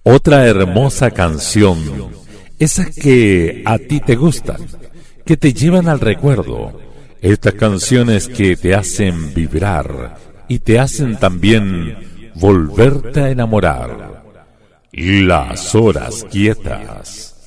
Otra hermosa canción, esas que a ti te gustan, que te llevan al recuerdo, estas canciones que te hacen vibrar y te hacen también volverte a enamorar. Las horas quietas.